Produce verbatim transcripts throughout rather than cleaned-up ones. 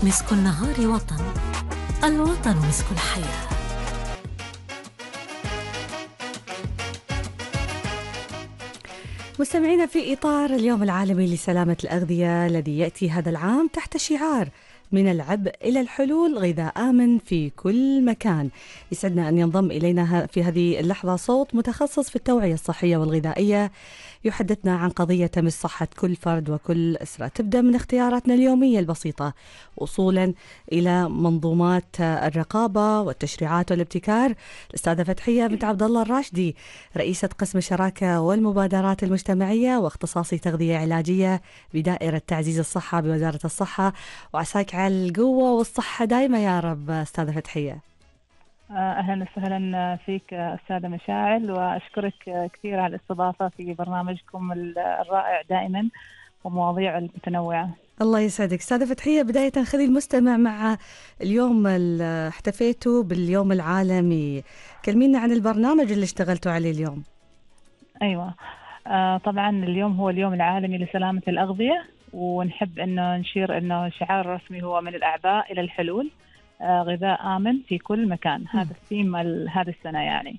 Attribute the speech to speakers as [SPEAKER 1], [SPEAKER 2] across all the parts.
[SPEAKER 1] مسك النهار وطن، الوطن مسك الحياة.
[SPEAKER 2] مستمعينا، في إطار اليوم العالمي لسلامة الأغذية الذي يأتي هذا العام تحت شعار من العبء إلى الحلول، غذاء آمن في كل مكان، يسعدنا أن ينضم إلينا في هذه اللحظة صوت متخصص في التوعية الصحية والغذائية يحدثنا عن قضية تمس صحة كل فرد وكل أسرة، تبدأ من اختياراتنا اليومية البسيطة وصولا إلى منظومات الرقابة والتشريعات والابتكار. الأستاذة فتحية بنت عبد الله الراشدي، رئيسة قسم الشراكة والمبادرات المجتمعية واختصاصي تغذية علاجية بدائرة تعزيز الصحة بوزارة الصحة، وعساك على القوة والصحة دائما يا رب أستاذة فتحية.
[SPEAKER 3] أهلا وسهلا فيك أستاذة مشاعل، وأشكرك كثير على الاستضافة في برنامجكم الرائع دائما ومواضيع المتنوعة.
[SPEAKER 2] الله يسعدك أستاذة فتحية. بداية خذي المستمع مع اليوم اللي احتفيتوا باليوم العالمي، كلمينا عن البرنامج اللي اشتغلتوا عليه اليوم.
[SPEAKER 3] أيوة، آه طبعا اليوم هو اليوم العالمي لسلامة الأغذية، ونحب أنه نشير أنه شعار رسمي هو من الأعباء إلى الحلول، آه غذاء آمن في كل مكان. م. هذا الثيم هذه السنة يعني.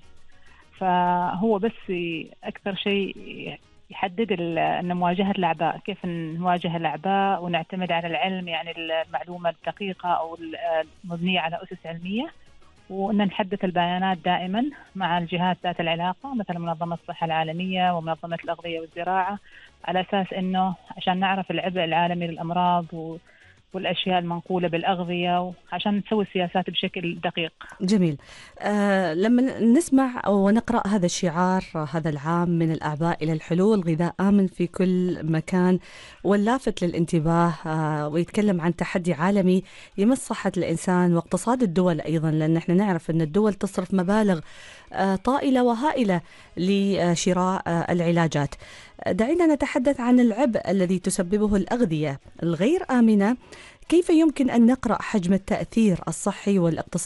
[SPEAKER 3] فهو بس أكثر شيء يحدد أن مواجهة الأعباء، كيف نواجه الأعباء ونعتمد على العلم، يعني المعلومة الدقيقة أو المبنية على أسس علمية، وأن نحدث البيانات دائما مع الجهات ذات العلاقة مثل منظمة الصحة العالمية ومنظمة الأغذية والزراعة، على أساس أنه عشان نعرف العبء العالمي للأمراض و والأشياء المنقولة بالأغذية، وعشان نسوي السياسات بشكل دقيق.
[SPEAKER 2] جميل. آه لما نسمع ونقرأ هذا الشعار هذا العام من الأعباء إلى الحلول، غذاء آمن في كل مكان، واللافت للانتباه آه ويتكلم عن تحدي عالمي يمس صحة الإنسان واقتصاد الدول أيضا، لأن احنا نعرف أن الدول تصرف مبالغ آه طائلة وهائلة لشراء آه العلاجات. دعينا نتحدث عن العبء الذي تسببه الأغذية الغير آمنة، كيف يمكن أن نقرأ حجم التأثير الصحي والاقتصادي